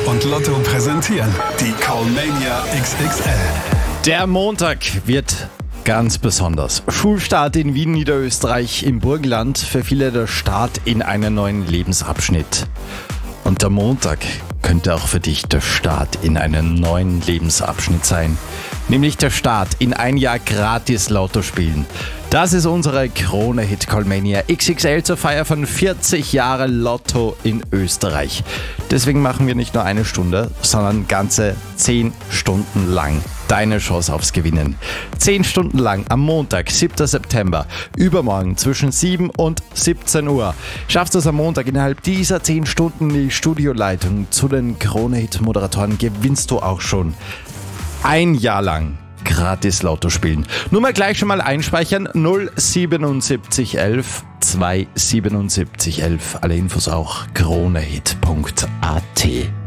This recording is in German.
und Lotto präsentieren die Callmania XXL. Der Montag wird ganz besonders. Schulstart in Wien, Niederösterreich, im Burgenland. Für viele der Start in einen neuen Lebensabschnitt. Und der Montag könnte auch für dich der Start in einen neuen Lebensabschnitt sein. Nämlich der Start in ein Jahr gratis Lotto spielen. Das ist unsere Krone-Hit Callmania XXL zur Feier von 40 Jahre Lotto in Österreich. Deswegen machen wir nicht nur eine Stunde, sondern ganze 10 Stunden lang deine Chance aufs Gewinnen. 10 Stunden lang am Montag, 7. September, übermorgen zwischen 7 und 17 Uhr. Schaffst du es am Montag innerhalb dieser 10 Stunden die Studioleitung zu den Krone-Hit-Moderatoren, gewinnst du auch schon ein Jahr lang gratis Lotto spielen. Nur mal gleich schon mal einspeichern. 07711 27711. Alle Infos auch kronehit.at.